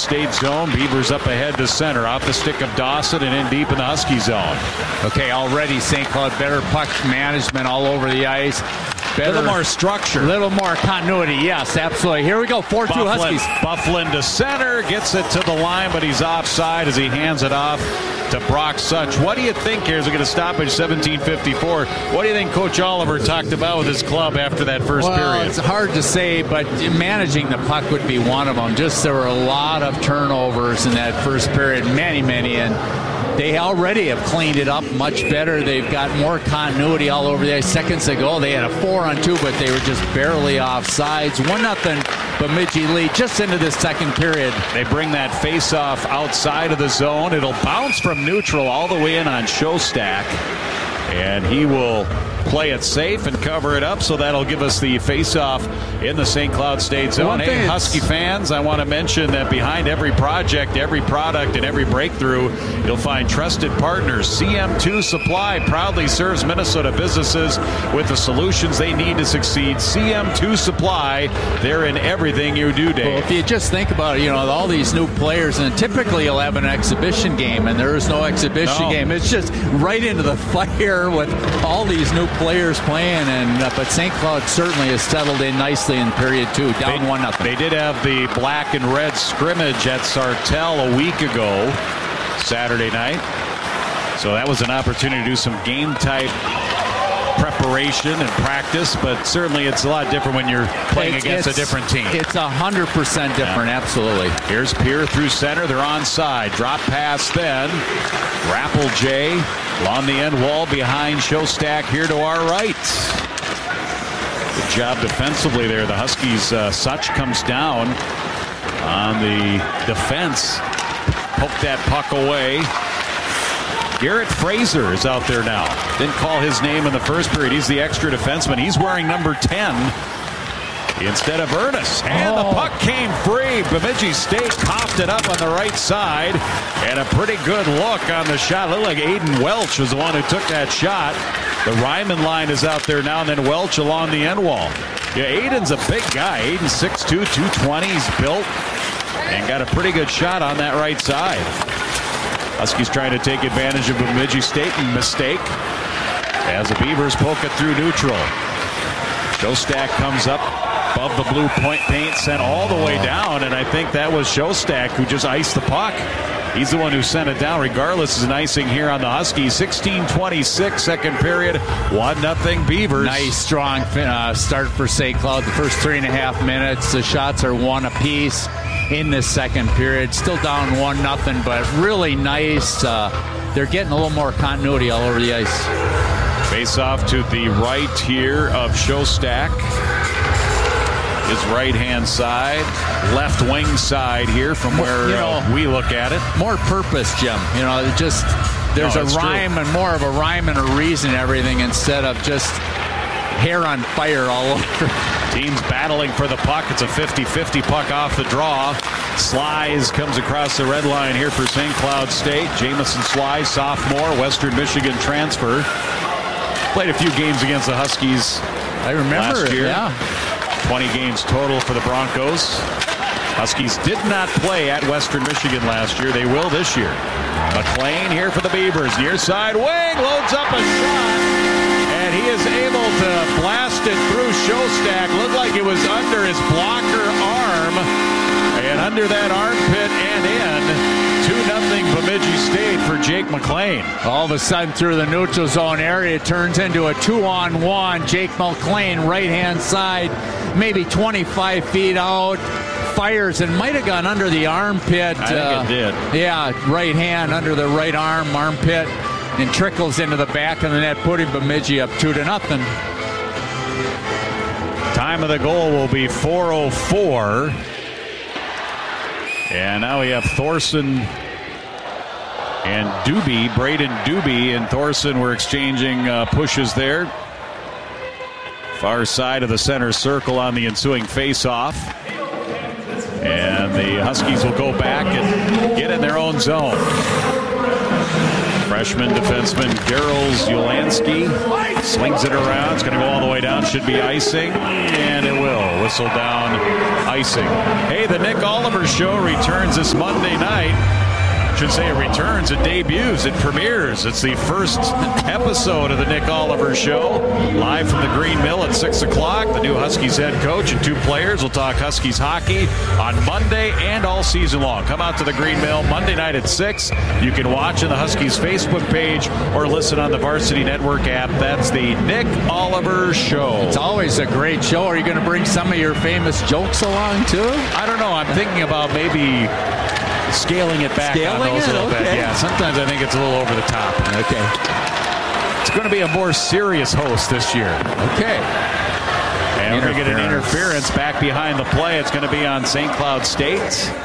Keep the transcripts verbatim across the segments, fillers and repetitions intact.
State zone. Beavers up ahead to center. Off the stick of Dawson and in deep in the Husky zone. Okay, already Saint Cloud better puck management all over the ice. Better, a little more structure. A little more continuity, yes, absolutely. Here we go, four two Huskies. Byfuglien to center, gets it to the line, but he's offside as he hands it off to Brock Such. What do you think here as we get a stoppage, seventeen fifty-four? What do you think Coach Oliver talked about with his club after that first well, period? It's hard to say, but managing the puck would be one of them. Just there were a lot of turnovers in that first period, many, many, and they already have cleaned it up much better. They've got more continuity all over the ice. Seconds ago, they had a four on two, but they were just barely offsides. One nothing Bemidji lead just into this second period. They bring that face-off outside of the zone. It'll bounce from neutral all the way in on Shostak, and he will play it safe and cover it up, so that'll give us the face-off in the Saint Cloud State zone. Hey, Husky fans, I want to mention that behind every project, every product, and every breakthrough, you'll find trusted partners. C M two Supply proudly serves Minnesota businesses with the solutions they need to succeed. C M two Supply, they're in everything you do, Dave. Well, if you just think about it, you know, all these new players, and typically you'll have an exhibition game, and there is no exhibition no. game. It's just right into the fire with all these new players playing, and uh, but Saint Cloud certainly has settled in nicely in period two, down they, one nothing. They did have the black and red scrimmage at Sartell a week ago, Saturday night. So that was an opportunity to do some game type preparation and practice, but certainly it's a lot different when you're playing it's, against it's, a different team. It's a hundred percent different, yeah. Absolutely. Here's Pierre through center. They're onside. Drop pass then. Grapple J along the end wall behind Shostak here to our right. Good job defensively there. The Huskies, uh, Such comes down on the defense. Poke that puck away. Garrett Fraser is out there now. Didn't call his name in the first period. He's the extra defenseman. He's wearing number ten instead of Ernest. And oh. the puck came free. Bemidji State coughed it up on the right side. And a pretty good look on the shot. Looked like Aiden Welch was the one who took that shot. The Ryman line is out there now, and then Welch along the end wall. Yeah, Aiden's a big guy. Aiden's six two, two twenty. He's built and got a pretty good shot on that right side. Huskies trying to take advantage of Bemidji State mistake as the Beavers poke it through neutral. Shostak comes up above the blue point paint, sent all the way down, and I think that was Shostak who just iced the puck. He's the one who sent it down. Regardless, is an icing here on the Huskies. sixteen twenty-six, second period, one nothing Beavers. Nice, strong uh, start for Saint Cloud. The first three and a half minutes, the shots are one apiece in the second period. Still down one nothing, but really nice. Uh, they're getting a little more continuity all over the ice. Face off to the right here of Shostak. His right-hand side, left wing side here from where you know, uh, we look at it. More purpose, Jim. You know, just there's no, a rhyme true. and more of a rhyme and a reason everything instead of just hair on fire all over. Teams battling for the puck. It's a fifty-fifty puck off the draw. Slies comes across the red line here for Saint Cloud State. Jamison Slies, sophomore, Western Michigan transfer. Played a few games against the Huskies I remember last year. It, yeah. twenty games total for the Broncos. Huskies did not play at Western Michigan last year. They will this year. McLean here for the Beavers. Near side wing, loads up a shot. And he is able to blast it through Shostak. Looked like it was under his blocker arm. And under that armpit and in. two nothing Bemidji State for Jake McLean. All of a sudden through the neutral zone area, it turns into a two-on-one. Jake McLean, right-hand side, maybe twenty-five feet out. Fires and might have gone under the armpit. I think uh, it did. Yeah, right hand under the right arm, armpit, and trickles into the back of the net, putting Bemidji up two to nothing. Time of the goal will be four oh four. And now we have Thorson and Doobie, Braden Doobie and Thorson were exchanging uh, pushes there. Far side of the center circle on the ensuing face-off. And the Huskies will go back and get in their own zone. Freshman defenseman Daryl Zulansky swings it around. It's going to go all the way down. Should be icing, and it will. Whistle down, icing. Hey, the Nick Oliver Show returns this Monday night. Should say it returns, it debuts, it premieres. It's the first episode of the Nick Oliver Show, live from the Green Mill at six o'clock. The new Huskies head coach and two players will talk Huskies hockey on Monday and all season long. Come out to the Green Mill Monday night at six. You can watch on the Huskies Facebook page or listen on the Varsity Network app. That's the Nick Oliver Show. It's always a great show. Are you going to bring some of your famous jokes along, too? I don't know. I'm thinking about maybe scaling it back scaling on those it? a little Okay. bit. Yeah, sometimes I think it's a little over the top. Okay. It's going to be a more serious host this year. Okay. And we're going to get an interference back behind the play. It's going to be on Saint Cloud State.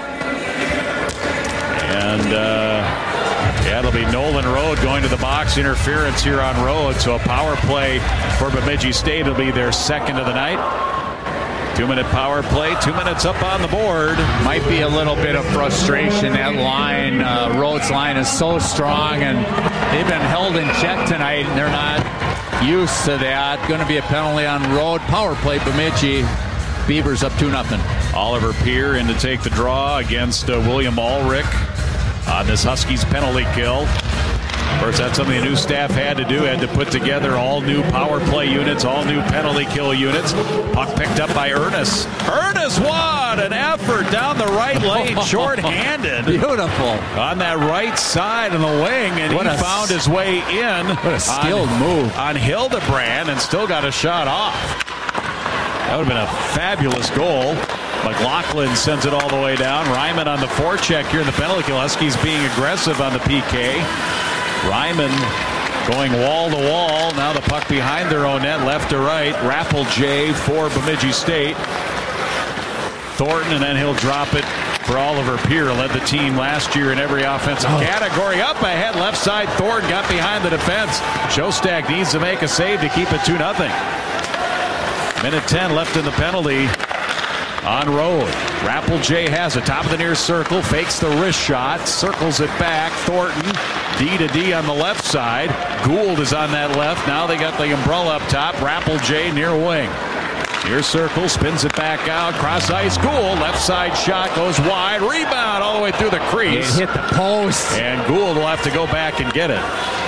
And, uh, yeah, it'll be Nolan Road going to the box. Interference here on Road. So a power play for Bemidji State. It'll be their second of the night. Two-minute power play, two minutes up on the board. Might be a little bit of frustration. That line, uh, Rhodes' line is so strong, and they've been held in check tonight, and they're not used to that. Going to be a penalty on Road. Power play, Bemidji. Beavers up two nothing. Oliver Peer in to take the draw against uh, William Ulrich on this Huskies penalty kill. Of course, that's something the new staff had to do, had to put together all new power play units, all new penalty kill units. Puck picked up by Ernest. Ernest, what an effort down the right lane, short-handed. Beautiful. On that right side in the wing, and what he a, found his way in. What a skilled on, move. On Hildebrand, and still got a shot off. That would have been a fabulous goal. McLaughlin sends it all the way down. Ryman on the forecheck here in the penalty kill. Huskies being aggressive on the P K. Ryman going wall to wall. Now the puck behind their own net, left to right. Rappel J for Bemidji State. Thornton, and then he'll drop it for Oliver Peer. Led the team last year in every offensive oh. category. Up ahead, left side. Thornton got behind the defense. Shostak needs to make a save to keep it two nothing. Minute ten left in the penalty. On Road. Rappel J has it. Top of the near circle. Fakes the wrist shot. Circles it back. Thornton. D to D on the left side. Gould is on that left. Now they got the umbrella up top. Rappel J near wing. Near circle. Spins it back out. Cross ice. Gould. Left side shot. Goes wide. Rebound all the way through the crease. It hit the post. And Gould will have to go back and get it.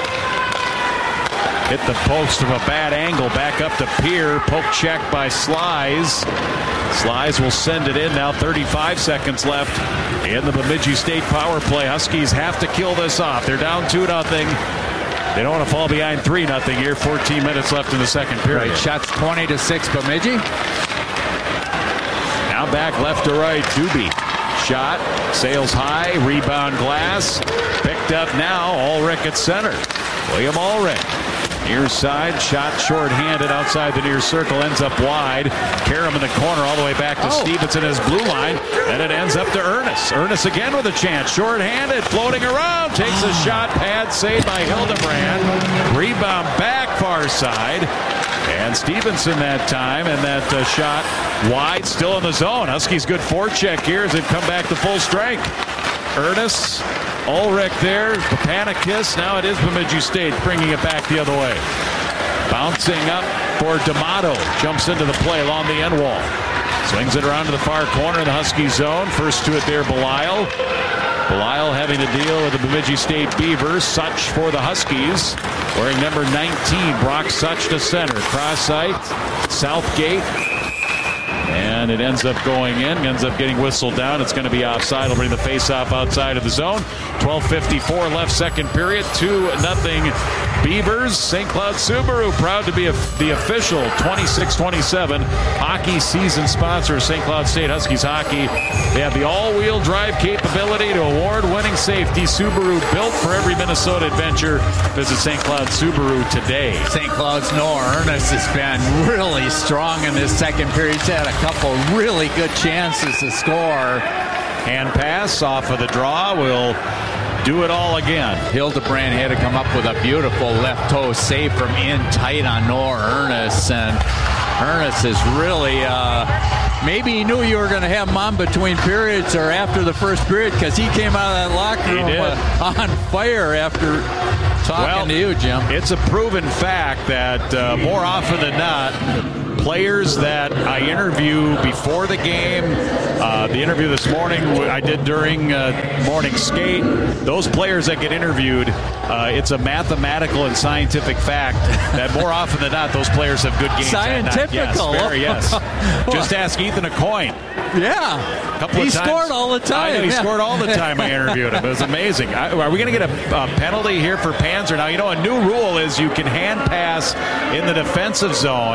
Hit the post from a bad angle. Back up to Peer. Poke check by Slies. Slies will send it in now. thirty-five seconds left in the Bemidji State power play. Huskies have to kill this off. They're down two nothing. They don't want to fall behind three nothing here. fourteen minutes left in the second period. Right, shots twenty to six Bemidji. Now back left to right. Doobie. Shot. Sails high. Rebound glass. Picked up now. Ulrich at center. William Ulrich. Near side, shot short-handed outside the near circle, ends up wide. Karam in the corner all the way back to oh. Stevenson, his blue line, and it ends up to Ernest. Ernest again with a chance, short-handed, floating around, takes a shot, pad saved by Hildebrand. Rebound back far side, and Stevenson that time, and that uh, shot wide, still in the zone. Huskies good forecheck here as they've come back to full strength. Ernest. Ulrich there, Papanikis. Now it is Bemidji State bringing it back the other way. Bouncing up for D'Amato. Jumps into the play along the end wall. Swings it around to the far corner of the Husky zone. First to it there, Belisle. Belisle having to deal with the Bemidji State Beavers. Such for the Huskies. Wearing number nineteen, Brock Such to center. Cross site, Southgate. And it ends up going in, ends up getting whistled down. It's going to be offside. It'll bring the face-off outside of the zone. twelve fifty-four left second period. two nothing Beavers. Saint Cloud Subaru proud to be a, the official twenty-six twenty-seven hockey season sponsor of Saint Cloud State Huskies hockey. They have the all-wheel drive capability to award-winning safety. Subaru built for every Minnesota adventure. Visit Saint Cloud Subaru today. Saint Cloud's Noah Ernest has been really strong in this second period. He's had a couple really good chances to score. Hand pass off of the draw will do it all again. Hildebrand had to come up with a beautiful left toe save from in tight on Noah Ernest, and Ernest has really uh, maybe he knew you were going to have him on between periods or after the first period, because he came out of that locker room uh, on fire after talking well, to you, Jim. It's a proven fact that uh, more often than not, players that I interview before the game, uh, the interview this morning I did during uh, morning skate, those players that get interviewed, uh, it's a mathematical and scientific fact that more often than not, those players have good games. Scientifical. Yes, very, yes. Just ask Ethan Aucoin. Yeah. A couple he of times. scored all the time. I know, he yeah. scored all the time I interviewed him. It was amazing. I, are we going to get a, a penalty here for Panzer? Now, you know, a new rule is you can hand pass in the defensive zone.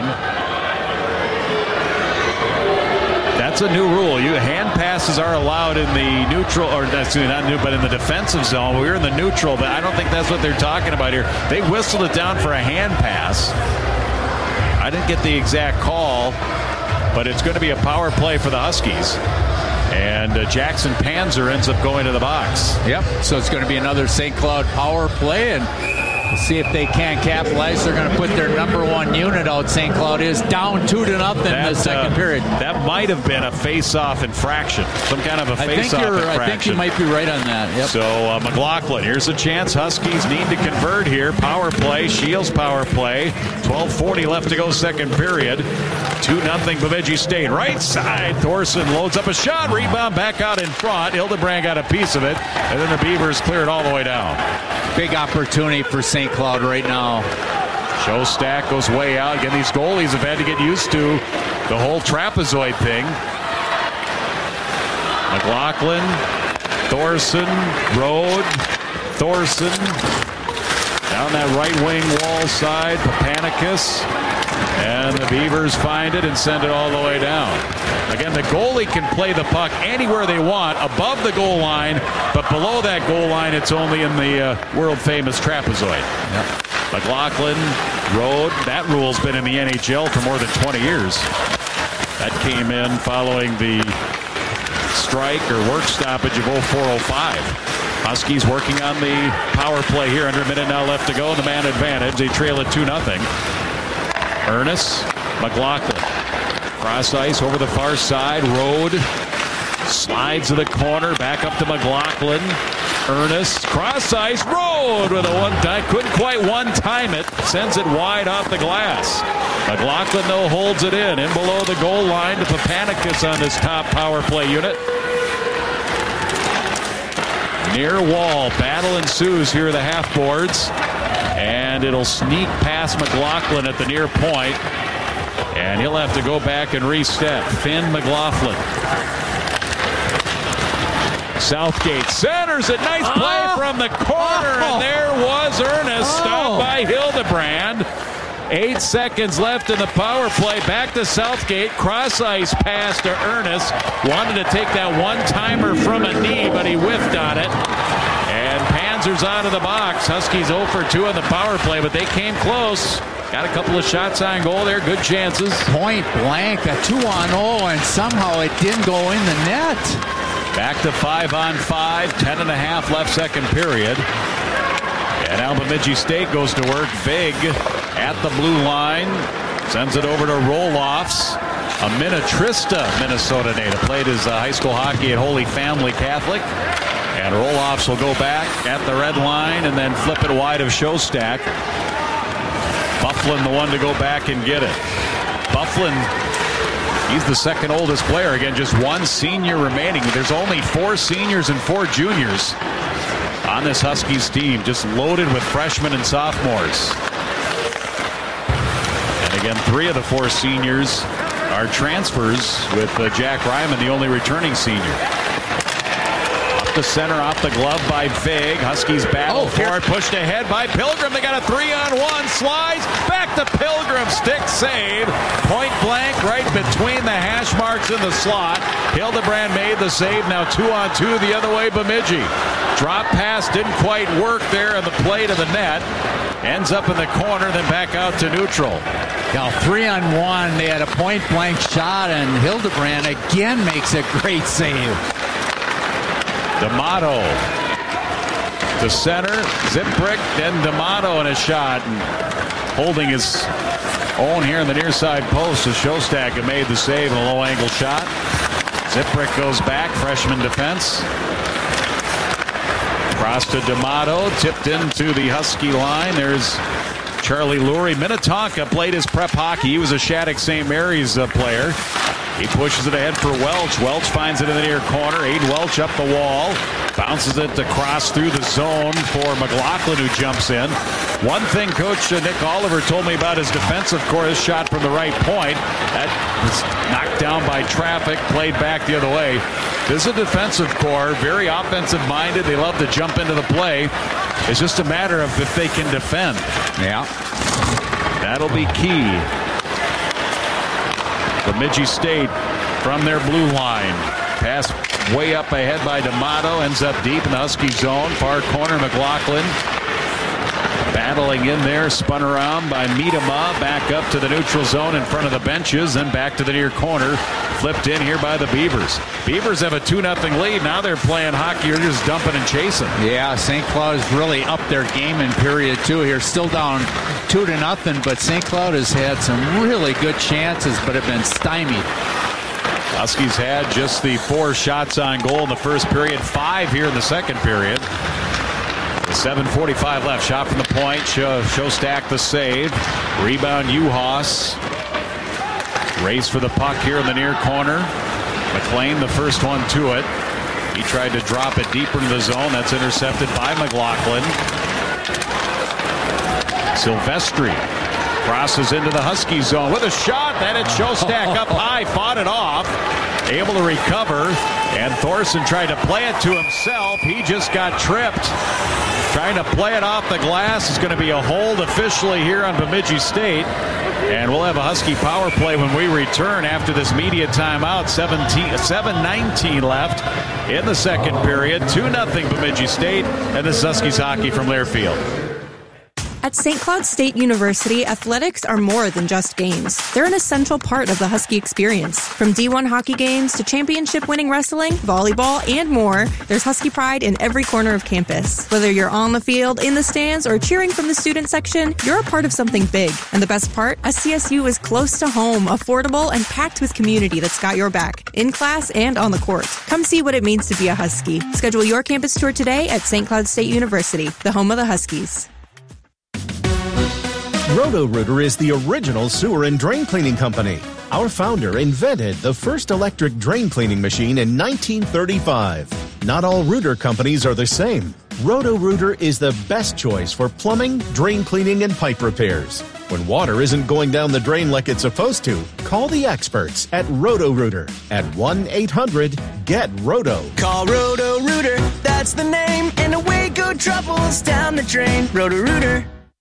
That's a new rule. You hand passes are allowed in the neutral, or excuse me, not new, but in the defensive zone. We were in the neutral, but I don't think that's what they're talking about here. They whistled it down for a hand pass. I didn't get the exact call, but it's going to be a power play for the Huskies. And uh, Jackson Panzer ends up going to the box. Yep. So it's going to be another Saint Cloud power play, and we'll see if they can't capitalize. They're going to put their number one unit out. Saint Cloud is down two to nothing that, in the second uh, period. That might have been a face-off infraction, some kind of a face-off infraction. I think you might be right on that. Yep. So uh, McLaughlin, here's a chance. Huskies need to convert here. Power play, Shields power play. twelve forty left to go, second period. two nothing Bemidji State. Right side, Thorson loads up a shot. Rebound back out in front. Hildebrand got a piece of it. And then the Beavers clear it all the way down. Big opportunity for Saint Cloud right now. Shostak goes way out. Again, these goalies have had to get used to the whole trapezoid thing. McLaughlin, Thorson, Rode, Thorson. Down that right wing wall side, Papanicus. And the Beavers find it and send it all the way down. Again, the goalie can play the puck anywhere they want above the goal line, but below that goal line, it's only in the uh, world-famous trapezoid. Yep. McLaughlin, Rode, that rule's been in the N H L for more than twenty years. That came in following the strike or work stoppage of oh four oh five. Huskies working on the power play here. Under a minute now left to go. The man advantage. They trail it two nothing. Ernest, McLaughlin. Cross ice over the far side. Rode slides to the corner. Back up to McLaughlin. Ernest. Cross ice. Rode with a one time. Couldn't quite one time it. Sends it wide off the glass. McLaughlin, though, holds it in. In below the goal line to Papanicus on his top power play unit. Near wall. Battle ensues here at the half boards. And it'll sneak past McLaughlin at the near point. And he'll have to go back and reset. Finn McLaughlin. Southgate centers it. Nice play oh. from the corner. Oh. And there was Ernest. Oh. Stopped by Hildebrand. Eight seconds left in the power play. Back to Southgate. Cross ice pass to Ernest. Wanted to take that one-timer from a knee, but he whiffed on it. And Panzer's out of the box. Huskies oh for two on the power play, but they came close. Got a couple of shots on goal there. Good chances. Point blank, a two on oh, and somehow it didn't go in the net. Back to five on five. Ten and a half left second period. And now Bemidji State goes to work. Vig at the blue line. Sends it over to Roloffs. A Minnetrista Minnesota native. Played his uh, high school hockey at Holy Family Catholic. And Roloffs will go back at the red line and then flip it wide of Shostak. Bufflin the one to go back and get it. Bufflin, he's the second oldest player. Again, just one senior remaining. There's only four seniors and four juniors on this Huskies team, just loaded with freshmen and sophomores. And again, three of the four seniors are transfers, with uh, Jack Ryman the only returning senior. The center off the glove by Vig. Huskies battle oh, for it. Pushed ahead by Pilgrim. They got a three on one. Slides back to Pilgrim. Stick save. Point blank right between the hash marks in the slot. Hildebrand made the save. Now two on two the other way. Bemidji. Drop pass didn't quite work there on the play to the net. Ends up in the corner, then back out to neutral. Now three on one. They had a point blank shot, and Hildebrand again makes a great save. D'Amato to center, Ziprick, then D'Amato in a shot, and holding his Owen here in the near side post as Shostak had made the save and a low angle shot. Ziprick goes back, freshman defense. Cross to D'Amato, tipped into the Husky line. There's Charlie Lurie. Minnetonka played his prep hockey. He was a Shattuck Saint Mary's uh, player. He pushes it ahead for Welch. Welch finds it in the near corner. Aiden Welch up the wall. Bounces it to cross through the zone for McLaughlin, who jumps in. One thing Coach Nick Oliver told me about his defensive core, his shot from the right point. That was knocked down by traffic, played back the other way. This is a defensive core, very offensive-minded. They love to jump into the play. It's just a matter of if they can defend. Yeah. That'll be key. Bemidji State from their blue line. Pass way up ahead by D'Amato. Ends up deep in the Husky zone. Far corner, McLaughlin. Battling in there. Spun around by Miedema. Back up to the neutral zone in front of the benches. Then back to the near corner. Flipped in here by the Beavers. Beavers have a two nothing lead. Now they're playing hockey. They're just dumping and chasing. Yeah, Saint Cloud has really upped their game in period two here. Still down two to nothing, but Saint Cloud has had some really good chances, but have been stymied. Huskies had just the four shots on goal in the first period. Five here in the second period. seven forty-five left. Shot from the point. Show, Shostak the save. Rebound Uhas. Race for the puck here in the near corner. McLean the first one to it. He tried to drop it deeper into the zone. That's intercepted by McLaughlin. Silvestri crosses into the Husky zone with a shot. Then it's Shostak up high. Fought it off. Able to recover. And Thorson tried to play it to himself. He just got tripped. Trying to play it off the glass. Is going to be a hold officially here on Bemidji State. And we'll have a Husky power play when we return after this media timeout. seven nineteen left in the second period. two nothing Bemidji State. And this is Huskies hockey from Learfield. At Saint Cloud State University, athletics are more than just games. They're an essential part of the Husky experience. From D one hockey games to championship-winning wrestling, volleyball, and more, there's Husky pride in every corner of campus. Whether you're on the field, in the stands, or cheering from the student section, you're a part of something big. And the best part? S C S U is close to home, affordable, and packed with community that's got your back, in class and on the court. Come see what it means to be a Husky. Schedule your campus tour today at Saint Cloud State University, the home of the Huskies. Roto-Rooter is the original sewer and drain cleaning company. Our founder invented the first electric drain cleaning machine in nineteen thirty-five. Not all rooter companies are the same. Roto-Rooter is the best choice for plumbing, drain cleaning, and pipe repairs. When water isn't going down the drain like it's supposed to, call the experts at Roto-Rooter at one eight hundred get roto. Call Roto-Rooter, that's the name, and away go troubles down the drain. Roto-Rooter.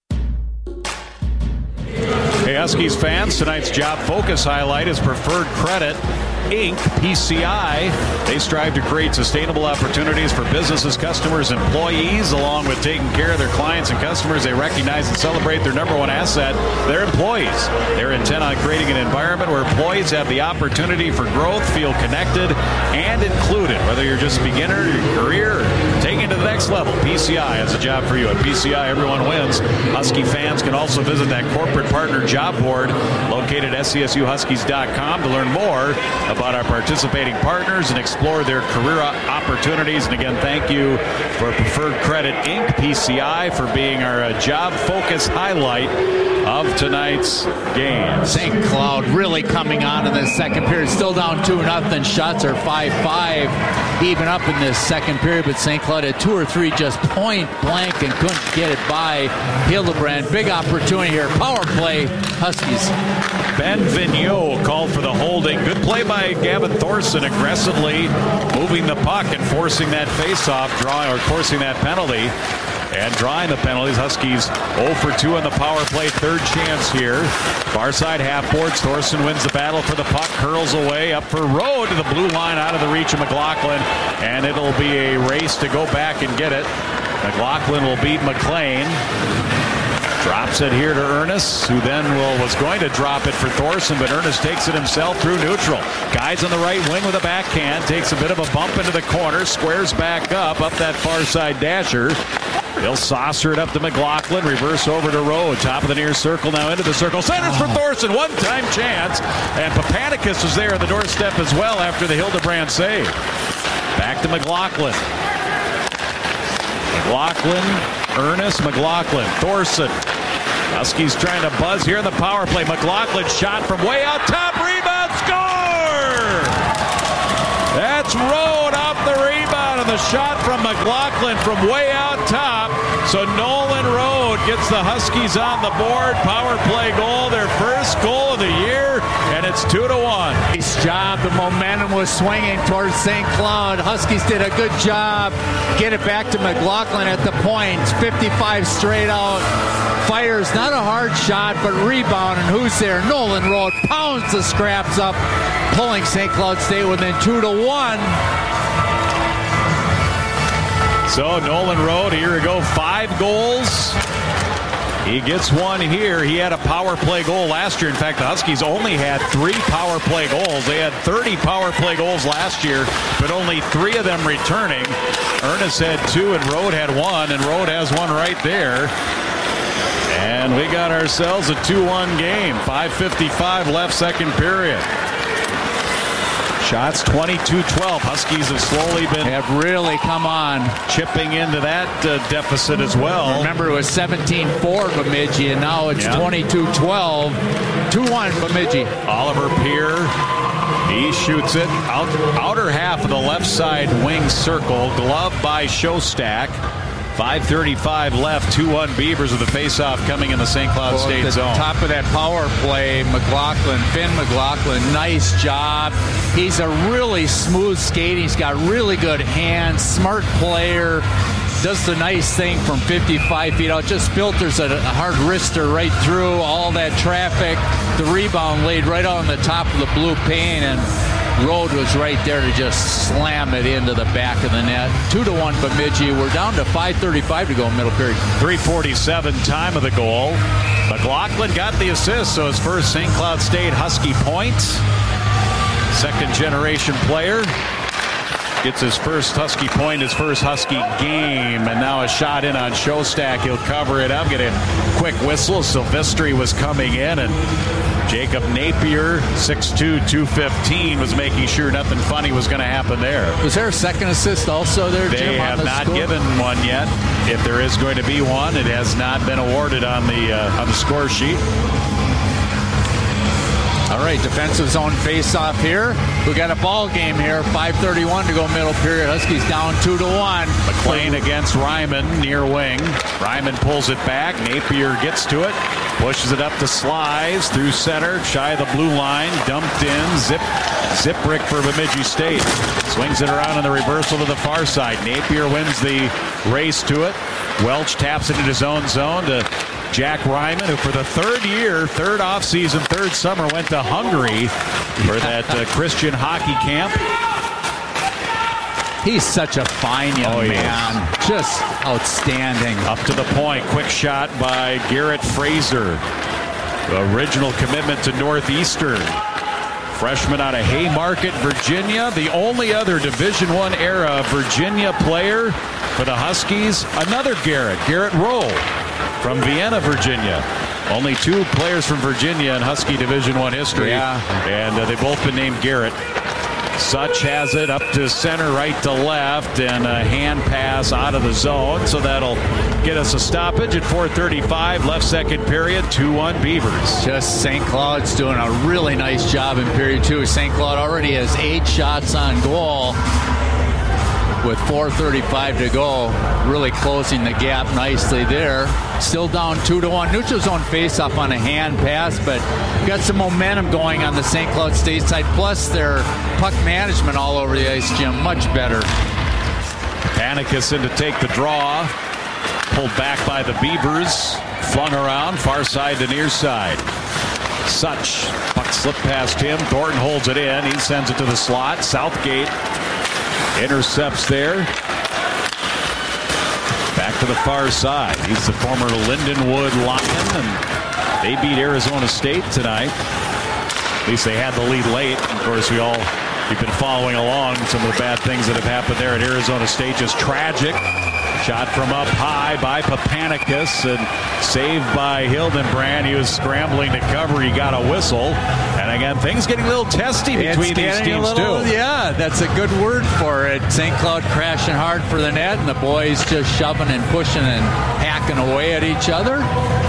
Hey, Huskies fans, tonight's Job Focus highlight is Preferred Credit Incorporated, P C I. They strive to create sustainable opportunities for businesses, customers, employees. Along with taking care of their clients and customers, they recognize and celebrate their number one asset, their employees. They're intent on creating an environment where employees have the opportunity for growth, feel connected, and included. Whether you're just a beginner, your career, or taking it to the next level, P C I has a job for you. At P C I, everyone wins. Husky fans can also visit that corporate partner job board located at S C S U Huskies dot com to learn more about our participating partners and explore their career opportunities. And again, thank you for Preferred Credit Incorporated, P C I, for being our uh, job focus highlight of tonight's game. Saint Cloud really coming on in the second period. Still down two nothing. Shots are five five. Even up in this second period, but Saint Cloud had two or three just point blank and couldn't get it by Hildebrand. Big opportunity here. Power play, Huskies. Ben Vigneault called for the holding. Good play by Gavin Thorson, aggressively moving the puck and forcing that faceoff, drawing or forcing that penalty. And drawing the penalties. Huskies oh for two on the power play. Third chance here. Far side half boards. Thorson wins the battle for the puck. Curls away up for Rowe to the blue line, out of the reach of McLaughlin. And it'll be a race to go back and get it. McLaughlin will beat McLean. Drops it here to Ernest, who then will was going to drop it for Thorson, but Ernest takes it himself through neutral. Guides on the right wing with a backhand. Takes a bit of a bump into the corner. Squares back up, up that far side dasher. He'll saucer it up to McLaughlin. Reverse over to Rode. Top of the near circle. Now into the circle. Centers for Thorson. One-time chance. And Papanicus was there on the doorstep as well after the Hildebrand save. Back to McLaughlin. McLaughlin. Ernest McLaughlin. Thorson. Huskies trying to buzz here in the power play. McLaughlin shot from way out top. Rebound. Score! That's Rode off the rebound, and the shot from McLaughlin from way out top. So Nolan Rode gets the Huskies on the board. Power play goal, their first goal of the year, and it's two to one. Nice job. The momentum was swinging towards Saint Cloud. Huskies did a good job. Get it back to McLaughlin at the point. fifty-five straight out. Fires not a hard shot, but rebound, and who's there? Nolan Rode pounds the scraps up, pulling Saint Cloud State within two to one. So Nolan Rode, here we go, five goals. He gets one here. He had a power play goal last year. In fact, the Huskies only had three power play goals. They had thirty power play goals last year, but only three of them returning. Ernest had two and Rode had one, and Rode has one right there. And we got ourselves a two one game. five fifty-five left, second period. Shots twenty-two twelve. Huskies have slowly been have really come on, chipping into that uh, deficit as well. Remember, it was seventeen four Bemidji, and now it's twenty-two twelve. two one Bemidji. Oliver Peer, he shoots it out, outer half of the left side wing circle. Glove by Shostak. five thirty-five left, two one Beavers with the faceoff coming in the Saint Cloud well, State the zone. Top of that power play, McLaughlin, Finn McLaughlin, nice job. He's a really smooth skater. He's got really good hands, smart player. Does the nice thing from fifty-five feet out. Just filters a, a hard wrister right through all that traffic. The rebound laid right on the top of the blue pane, and Rode was right there to just slam it into the back of the net. Two to one Bemidji. We're down to five thirty-five to go middle period. three forty-seven time of the goal. McLaughlin got the assist, so his first Saint Cloud State Husky point. Second generation player. Gets his first Husky point, his first Husky game, and now a shot in on Shostak. He'll cover it up, get a quick whistle. Silvestri was coming in, and Jacob Napier, six two, two fifteen, was making sure nothing funny was going to happen there. Was there a second assist also there, Jim? They have the not score? given one yet. If there is going to be one, it has not been awarded on the uh, on the score sheet. All right, defensive zone face-off here. We got a ball game here. five thirty-one to go middle period. Huskies down two to one. McLean against Ryman near wing. Ryman pulls it back. Napier gets to it. Pushes it up to Slives through center. Shy of the blue line. Dumped in. Zip. Ziprick for Bemidji State. Swings it around in the reversal to the far side. Napier wins the race to it. Welch taps it into his own zone to Jack Ryman, who for the third year, third offseason, third summer, went to Hungary for that uh, Christian hockey camp. He's such a fine young oh, man. Is. Just outstanding. Up to the point. Quick shot by Garrett Fraser. The original commitment to Northeastern. Freshman out of Haymarket, Virginia. The only other Division I era Virginia player for the Huskies. Another Garrett, Garrett Roll from Vienna, Virginia. Only two players from Virginia in Husky Division I history. Yeah. And uh, they've both been named Garrett. Such has it up to center, right to left, and a hand pass out of the zone. So that'll get us a stoppage at four thirty-five, left second period, two one Beavers. Just Saint Cloud's doing a really nice job in period two. Saint Cloud already has eight shots on goal with four thirty-five to go. Really closing the gap nicely there. Still down two to one. Neutral zone face-off on a hand pass, but got some momentum going on the Saint Cloud State side. Plus their puck management all over the ice, Jim, much better. Panicus in to take the draw. Pulled back by the Beavers. Flung around, far side to near side. Such. Puck slipped past him. Thornton holds it in. He sends it to the slot. Southgate intercepts there. Back to the far side. He's the former Lindenwood Lion, and they beat Arizona State tonight. At least they had the lead late. Of course, we all, you've been following along some of the bad things that have happened there at Arizona State. Just tragic. Shot from up high by Papanicus and saved by Hildenbrand. He was scrambling to cover. He got a whistle. And again, things getting a little testy between these teams little, too. Yeah, that's a good word for it. Saint Cloud crashing hard for the net, and the boys just shoving and pushing and hacking away at each other.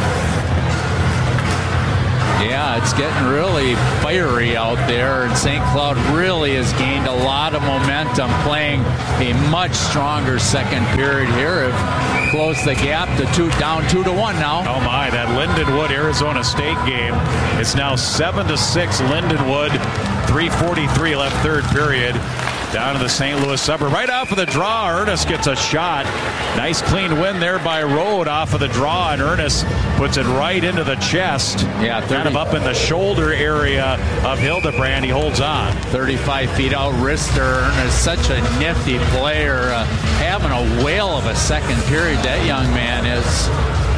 Yeah, it's getting really fiery out there, and Saint Cloud really has gained a lot of momentum, playing a much stronger second period here. Have closed the gap to two, down two to one now. Oh my, that Lindenwood Arizona State game. It's now seven to six. Lindenwood, three forty-three left third period. Down to the Saint Louis suburb. Right off of the draw, Ernest gets a shot. Nice clean win there by Rode off of the draw, and Ernest puts it right into the chest. Yeah, thirty kind of up in the shoulder area of Hildebrand. He holds on. thirty-five feet out wrister. Ernest, such a nifty player. Uh, having a whale of a second period, that young man is.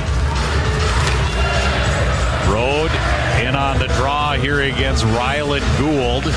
Rode in on the draw here against Ryland Gould.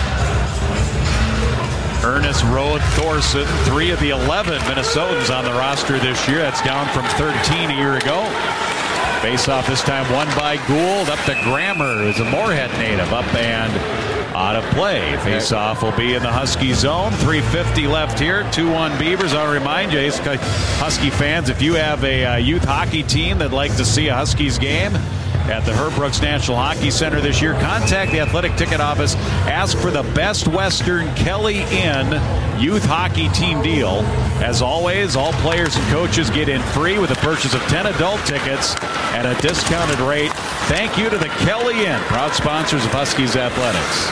Ernest, Rode, Thorson, three of the eleven Minnesotans on the roster this year. That's down from thirteen a year ago. Face-off this time won by Gould. Up to Grammer, who's a Moorhead native. Up and out of play. Face-off will be in the Husky zone. three fifty left here. two one Beavers. I'll remind you, Husky fans, if you have a uh, youth hockey team that'd like to see a Huskies game at the Herb Brooks National Hockey Center this year, contact the Athletic Ticket Office. Ask for the Best Western Kelly Inn youth hockey team deal. As always, all players and coaches get in free with the purchase of ten adult tickets at a discounted rate. Thank you to the Kelly Inn, proud sponsors of Huskies Athletics.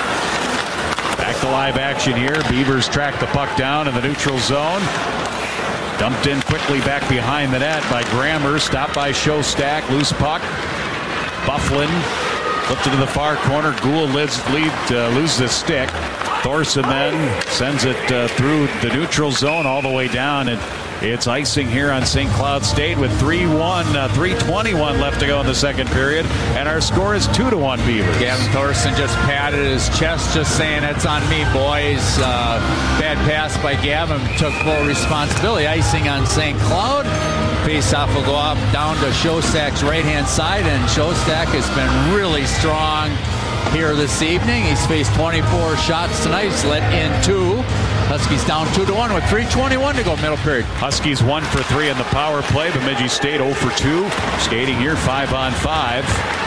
Back to live action here. Beavers track the puck down in the neutral zone. Dumped in quickly back behind the net by Grammer. Stopped by Showstack. Loose puck. Bufflin flipped it to the far corner. Gould leads, lead, uh, loses the stick. Thorson then sends it uh, through the neutral zone all the way down, and it's icing here on Saint Cloud State with three one, uh, three twenty-one left to go in the second period, and our score is two to one Beavers. Gavin Thorson just patted his chest, just saying, "It's on me, boys." Uh, bad pass by Gavin, took full responsibility. Icing on Saint Cloud. Face-off will go off down to Showstack's right-hand side, and Showstack has been really strong here this evening. He's faced twenty-four shots tonight. He's let in two. Huskies down two to one with three twenty-one to go middle period. Huskies one for three in the power play. Bemidji State zero for two. Skating here five on five.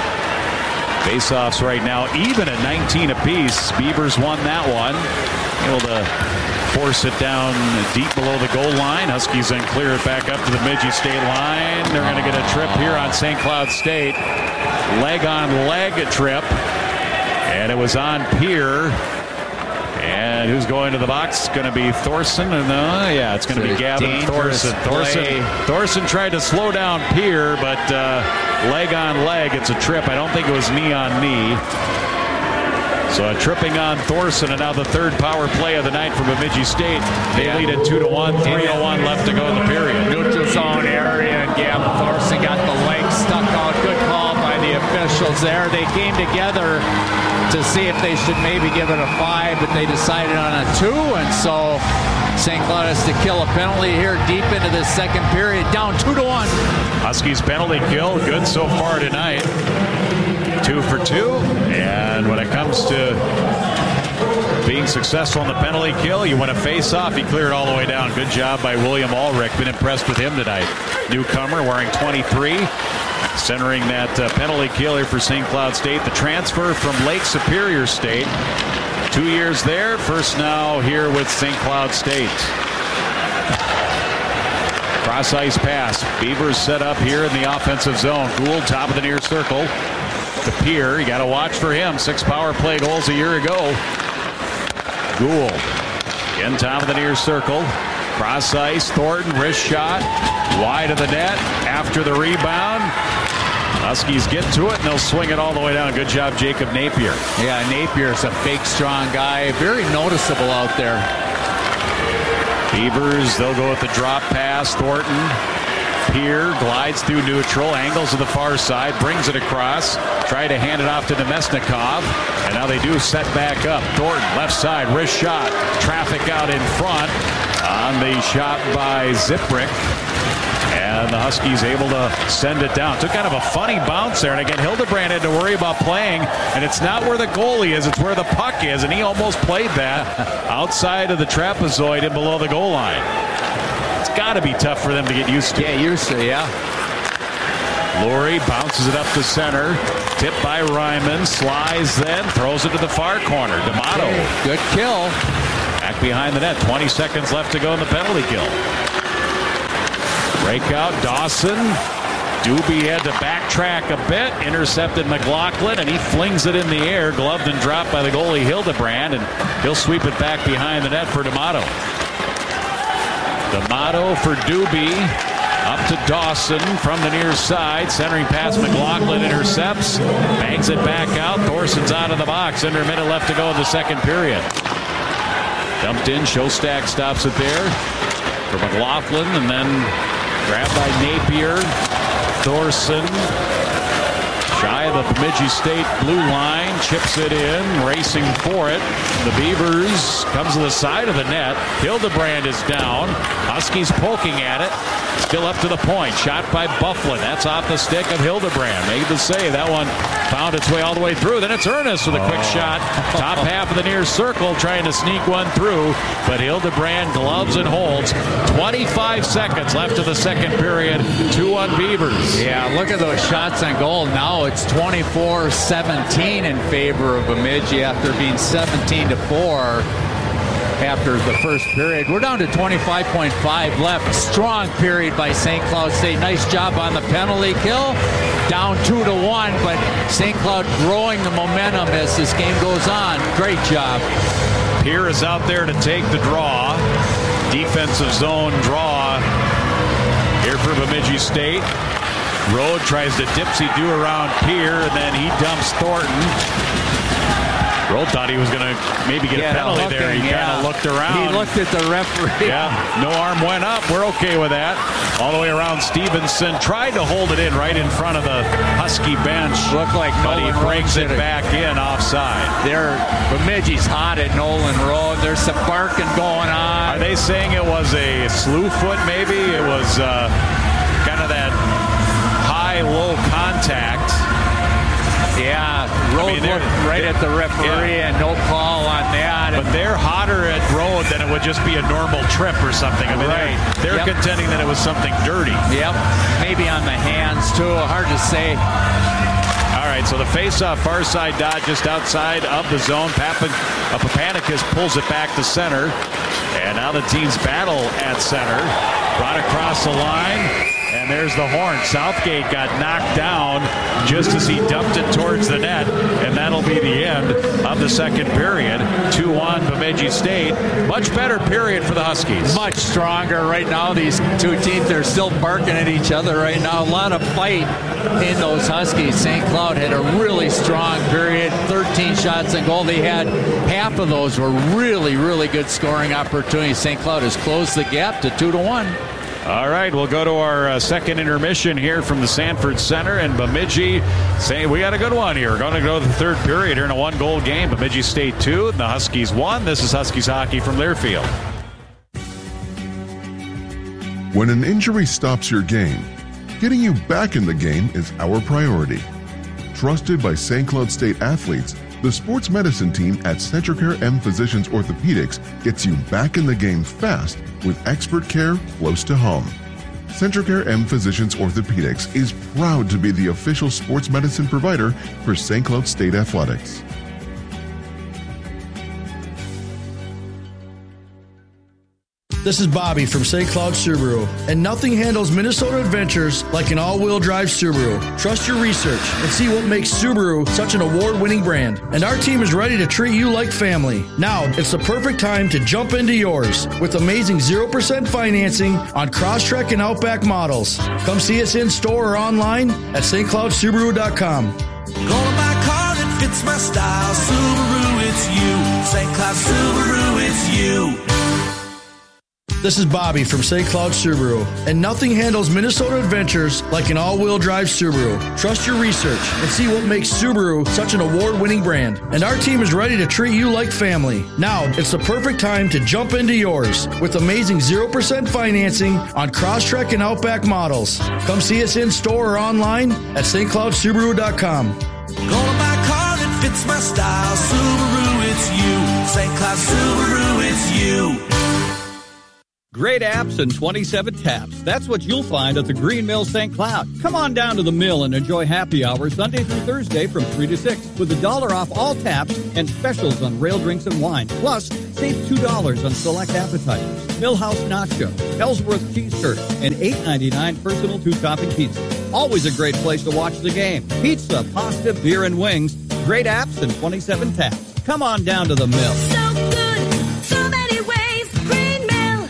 Face-offs right now even at nineteen apiece. Beavers won that one. Able to force it down deep below the goal line. Huskies then clear it back up to the Bemidji State line. They're going to get a trip here on Saint Cloud State. Leg on leg trip. And it was on Pier. And who's going to the box? It's going to be Thorson. And uh, yeah, it's going to be Gavin Thorson. Thorson. Thorson tried to slow down Pier, but uh, leg on leg, it's a trip. I don't think it was knee on knee. So a tripping on Thorson, and now the third power play of the night for Bemidji State. They yeah. lead at two to one, three oh one left to go in the period. Neutral zone area, and Gavin Thorson got the leg stuck out. Good call by the officials there. They came together to see if they should maybe give it a five, but they decided on a two, and so Saint Cloud has to kill a penalty here deep into the second period, down two to one. Huskies penalty kill, good so far tonight. Two for two, and when it comes to being successful in the penalty kill, you win a face-off. He cleared all the way down. Good job by William Ulrich. Been impressed with him tonight. Newcomer wearing twenty-three, centering that uh, penalty kill here for Saint Cloud State. The transfer from Lake Superior State. Two years there, first now here with Saint Cloud State. Cross ice pass. Beavers set up here in the offensive zone. Gould, top of the near circle. To Pier. You got to watch for him. Six power play goals a year ago. Gould. In top of the near circle. Cross ice. Thornton. Wrist shot. Wide of the net. After the rebound. Huskies get to it, and they'll swing it all the way down. Good job, Jacob Napier. Yeah, Napier's a big, strong guy. Very noticeable out there. Beavers, they'll go with the drop pass. Thornton. Pier glides through neutral, angles to the far side, brings it across, try to hand it off to Nemesnikov, and now they do set back up. Thornton, left side, wrist shot, traffic out in front on the shot by Ziprick. And the Huskies able to send it down. Took kind of a funny bounce there. And again, Hildebrand had to worry about playing. And it's not where the goalie is, it's where the puck is. And he almost played that outside of the trapezoid and below the goal line. It's got to be tough for them to get used to. Yeah, used to, yeah. Lurie bounces it up to center. Tipped by Ryman. Slides then. Throws it to the far corner. D'Amato. Okay, good kill. Back behind the net. twenty seconds left to go in the penalty kill. Breakout. Dawson. Doobie had to backtrack a bit. Intercepted McLaughlin, and he flings it in the air. Gloved and dropped by the goalie Hildebrand, and he'll sweep it back behind the net for D'Amato. D'Amato for Doobie. Up to Dawson from the near side. Centering pass. McLaughlin intercepts. Bangs it back out. Thorson's out of the box. Under a minute left to go in the second period. Dumped in. Shostak stops it there for McLaughlin, and then grabbed by Napier. Thorson shy of the Bemidji State blue line. Chips it in. Racing for it. The Beavers comes to the side of the net. Hildebrand is down. Huskies poking at it. Still up to the point. Shot by Bufflin. That's off the stick of Hildebrand. Made the save. That one found its way all the way through. Then it's Ernest with a quick oh. shot. Top half of the near circle trying to sneak one through. But Hildebrand gloves and holds. twenty-five seconds left of the second period. two one Beavers. Yeah, look at those shots on goal. Now it's twenty-four seventeen in favor of Bemidji after being seventeen to four. After the first period. We're down to twenty-five point five left. Strong period by Saint Cloud State. Nice job on the penalty kill. Down two to one, but Saint Cloud growing the momentum as this game goes on. Great job. Pierre is out there to take the draw. Defensive zone draw here for Bemidji State. Rode tries to dipsy-do around Pierre, and then he dumps Thornton. Rode thought he was going to maybe get yeah, a penalty looking, there. He yeah. kind of looked around. He looked at the referee. Yeah, no arm went up. We're okay with that. All the way around Stevenson. Tried to hold it in right in front of the Husky bench. Looked like but Nolan he brings Road it back in offside. They're, Bemidji's hot at Nolan Road. There's some barking going on. Are they saying it was a slew foot maybe? It was uh, kind of that high-low contact. Yeah, Road I mean, looked right at the referee yeah. and no call on that. But they're hotter at Road than it would just be a normal trip or something. I mean, right. they're, they're yep. contending that it was something dirty. Yep, maybe on the hands too. Hard to say. All right, so the face-off far side dot just outside of the zone. Papan, uh, Papanicus pulls it back to center. And now the teams battle at center. Brought across the line. And there's the horn. Southgate got knocked down just as he dumped it towards the net. And that'll be the end of the second period. two one Bemidji State. Much better period for the Huskies. Much stronger right now. These two teams, they're still barking at each other right now. A lot of fight in those Huskies. Saint Cloud had a really strong period. thirteen shots on goal. They had half of those were really, really good scoring opportunities. Saint Cloud has closed the gap to two to one. All right, we'll go to our uh, second intermission here from the Sanford Center, and Bemidji saying we got a good one here. We're going to go to the third period here in a one-goal game. Bemidji State two, and the Huskies one. This is Huskies hockey from Learfield. When an injury stops your game, getting you back in the game is our priority. Trusted by Saint Cloud State athletes, the sports medicine team at Centricare M Physicians Orthopedics gets you back in the game fast with expert care close to home. Centricare M Physicians Orthopedics is proud to be the official sports medicine provider for Saint Cloud State Athletics. This is Bobby from Saint Cloud Subaru, and nothing handles Minnesota adventures like an all-wheel drive Subaru. Trust your research and see what makes Subaru such an award-winning brand. And our team is ready to treat you like family. Now, it's the perfect time to jump into yours with amazing zero percent financing on Crosstrek and Outback models. Come see us in-store or online at S T Cloud Subaru dot com. Gonna buy a car that fits my style. Subaru, it's you. Saint Cloud Subaru, it's you. This is Bobby from Saint Cloud Subaru, and nothing handles Minnesota adventures like an all-wheel drive Subaru. Trust your research and see what makes Subaru such an award-winning brand. And our team is ready to treat you like family. Now, it's the perfect time to jump into yours with amazing zero percent financing on Crosstrek and Outback models. Come see us in-store or online at S T Cloud Subaru dot com. Gonna buy a car that fits my style. Subaru, it's you. Saint Cloud Subaru, it's you. Great apps and twenty-seven taps. That's what you'll find at the Green Mill Saint Cloud. Come on down to the mill and enjoy happy hour Sunday through Thursday from three to six with a dollar off all taps and specials on rail drinks and wine. Plus, save two dollars on select appetizers, Millhouse Nacho, Ellsworth Cheese Curd, and eight ninety-nine personal two-topping pizza. Always a great place to watch the game. Pizza, pasta, beer, and wings. Great apps and twenty-seven taps. Come on down to the mill. So good, so many ways, Green Mill.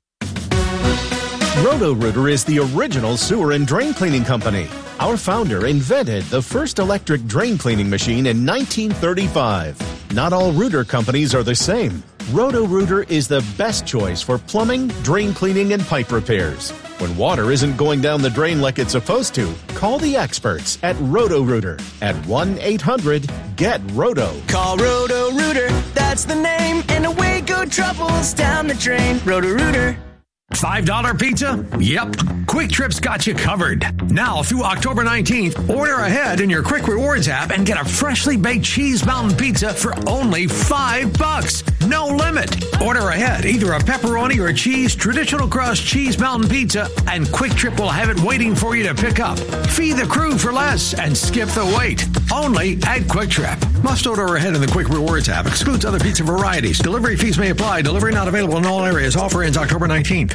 Roto-Rooter is the original sewer and drain cleaning company. Our founder invented the first electric drain cleaning machine in nineteen thirty-five. Not all rooter companies are the same. Roto-Rooter is the best choice for plumbing, drain cleaning, and pipe repairs. When water isn't going down the drain like it's supposed to, call the experts at Roto-Rooter at one eight hundred get roto. Call Roto-Rooter, that's the name, and away go troubles down the drain. Roto-Rooter. five dollar pizza? Yep. Quick Trip's got you covered. Now through October nineteenth, order ahead in your Quick Rewards app and get a freshly baked cheese mountain pizza for only five bucks. No limit. Order ahead either a pepperoni or a cheese traditional crust cheese mountain pizza, and Quick Trip will have it waiting for you to pick up. Feed the crew for less and skip the wait. Only at Quick Trip. Must order ahead in the Quick Rewards app. Excludes other pizza varieties. Delivery fees may apply. Delivery not available in all areas. Offer ends October nineteenth.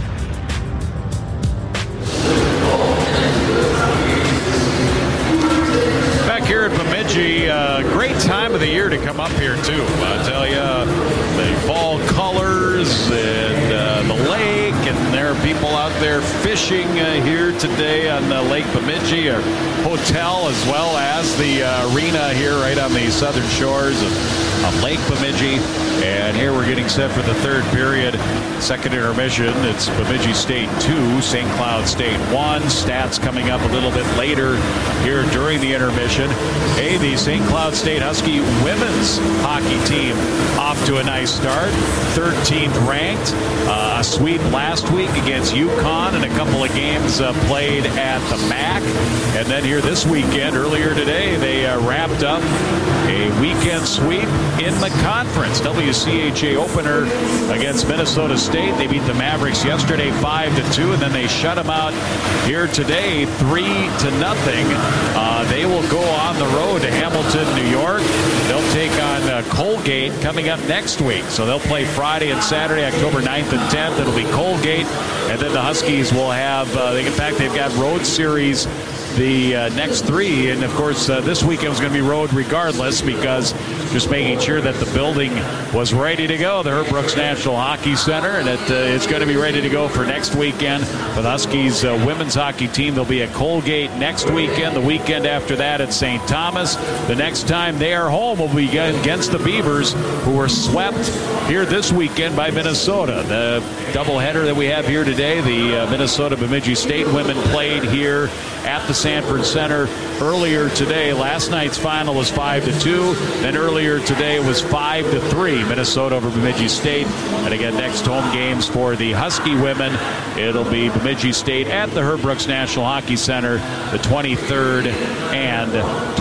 Here at Bemidji, uh, great time of the year to come up here too. I tell you, the fall colors and uh, the lake, and there are people out there fishing uh, here today on uh, Lake Bemidji, our hotel, as well as the uh, arena here right on the southern shores of, of Lake Bemidji. And here we're getting set for the third period, second intermission. It's Bemidji State two, Saint Cloud State one. Stats coming up a little bit later here during the intermission. Hey, the Saint Cloud State Husky women's hockey team off to a nice start. thirteenth ranked. Uh, a sweep last week against UConn, and a couple of games uh, played at the M A C. And then here this weekend, earlier today, they uh, wrapped up a weekend sweep in the conference. W C H A opener against Minnesota State. They beat the Mavericks yesterday five to two, and then they shut them out here today three to nothing. Uh, they will go on the road to Hamilton, New York. They'll take on uh, Colgate coming up next week. So they'll play Friday and Saturday, October ninth and tenth. It'll be Colgate, and then the Huskies will have, uh, in fact, they've got road series the uh, next three, and of course uh, this weekend was going to be road regardless, because just making sure that the building was ready to go, the Herb Brooks National Hockey Center, and it, uh, it's going to be ready to go for next weekend. For the Huskies uh, women's hockey team, they'll be at Colgate next weekend. The weekend after that at Saint Thomas. The next time they are home will be against the Beavers, who were swept here this weekend by Minnesota. The doubleheader that we have here today, the uh, Minnesota Bemidji State women played here at the Sanford Center earlier today. Last night's final was five to two. Then earlier today was five to three. Minnesota over Bemidji State. And again, next home games for the Husky women, it'll be Bemidji State at the Herb Brooks National Hockey Center the twenty-third and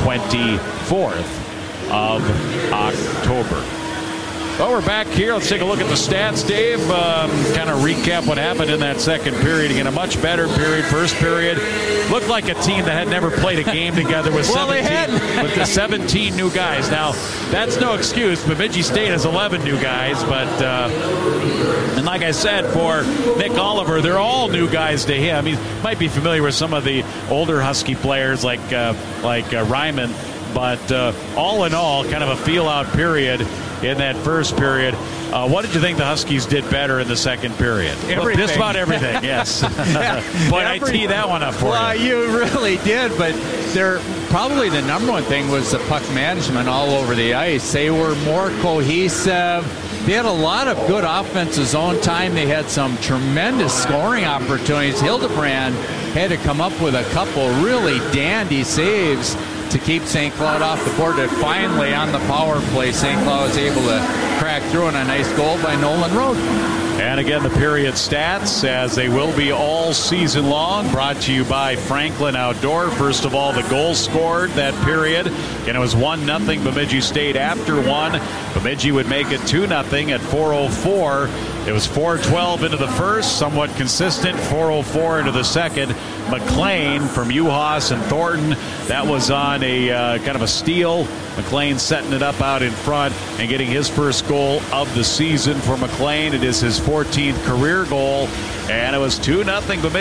twenty-fourth of October. Well, we're back here. Let's take a look at the stats, Dave. Um, kind of recap what happened in that second period. Again, a much better period. First period looked like a team that had never played a game together with well, seventeen with the seventeen new guys. Now, that's no excuse. Bemidji State has eleven new guys, but uh, and like I said, for Nick Oliver, they're all new guys to him. He might be familiar with some of the older Husky players like uh, like uh, Ryman, but uh, all in all, kind of a feel-out period in that first period. Uh, what did you think the Huskies did better in the second period? Everything. Well, just about everything, yes. yeah, Boy, I tee that one up for well, you. Well, you really did, but they're probably the number one thing was the puck management all over the ice. They were more cohesive. they had a lot of good offensive zone time. They had some tremendous scoring opportunities. Hildebrand had to come up with a couple really dandy saves to keep Saint Cloud off the board. And finally, on the power play, Saint Cloud was able to crack through, and a nice goal by Nolan Road. And again, the period stats, as they will be all season long, brought to you by Franklin Outdoor. First of all, the goal scored that period, and it was one nothing Bemidji State after one. Bemidji would make it two nothing at four oh four. It was four twelve into the first, somewhat consistent, four oh four into the second. McLean from Uhas and Thornton, that was on a uh, kind of a steal. McLean setting it up out in front and getting his first goal of the season for McLean. It is his fourteenth career goal, and it was two nothing Bemidji.